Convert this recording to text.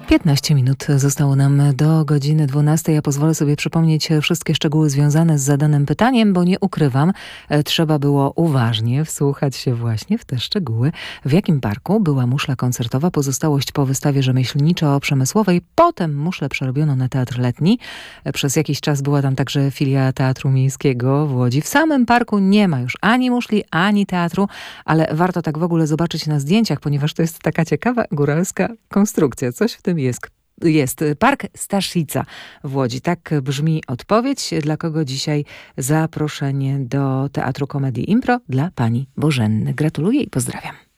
15 minut zostało nam do godziny 12. Ja pozwolę sobie przypomnieć wszystkie szczegóły związane z zadanym pytaniem, bo nie ukrywam, trzeba było uważnie wsłuchać się właśnie w te szczegóły. W jakim parku była muszla koncertowa, pozostałość po wystawie rzemieślniczo-przemysłowej, potem muszlę przerobiono na teatr letni. Przez jakiś czas była tam także filia Teatru Miejskiego w Łodzi. W samym parku nie ma już ani muszli, ani teatru, ale warto tak w ogóle zobaczyć na zdjęciach, ponieważ to jest taka ciekawa góralska konstrukcja. Coś w tym jest Park Staszica w Łodzi. Tak brzmi odpowiedź, dla kogo dzisiaj zaproszenie do Teatru Komedii Impro dla pani Bożenny. Gratuluję i pozdrawiam.